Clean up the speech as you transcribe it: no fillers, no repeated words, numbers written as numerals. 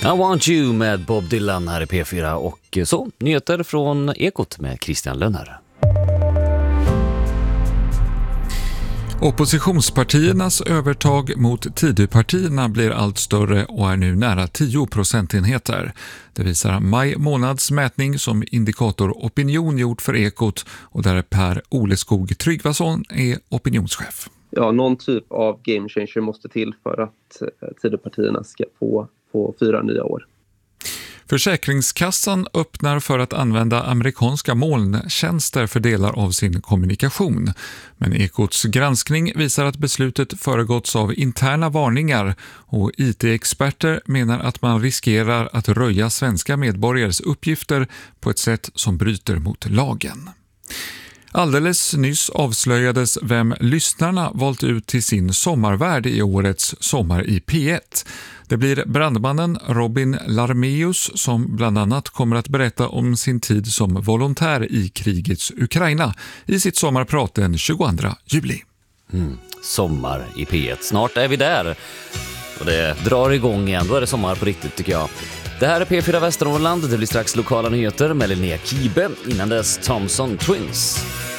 I Want You med Bob Dylan här i P4 och så, nyheter från Ekot med Christian Lönner. Oppositionspartiernas övertag mot Tidöpartierna blir allt större och är nu nära 10 procentenheter. Det visar maj månads mätning som Indikator Opinion gjort för Ekot och där Per Oleskog Tryggvason är opinionschef. Ja, någon typ av game changer måste till för att Tidöpartierna ska få 4 nya år. Försäkringskassan öppnar för att använda amerikanska molntjänster för delar av sin kommunikation. Men Ekots granskning visar att beslutet föregåtts av interna varningar och IT-experter menar att man riskerar att röja svenska medborgares uppgifter på ett sätt som bryter mot lagen. Alldeles nyss avslöjades vem lyssnarna valt ut till sin sommarvärd i årets Sommar i P1. Det blir brandmannen Robin Larmeus som bland annat kommer att berätta om sin tid som volontär i krigets Ukraina i sitt sommarprat den 22 juli. Sommar i P1, snart är vi där. Och det drar igång igen, då är det sommar på riktigt tycker jag. Det här är P4 Västernorrland, det blir strax lokala nyheter med Linnea Kibe, innan dess Thompson Twins.